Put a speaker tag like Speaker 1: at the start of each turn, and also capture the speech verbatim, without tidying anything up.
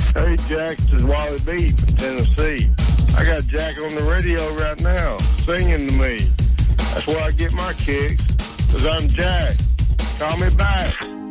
Speaker 1: Hey, Jack, this is Wally B from Tennessee. I got Jack on the radio right now singing to me. That's where I get my kicks, because I'm Jack. Call me back.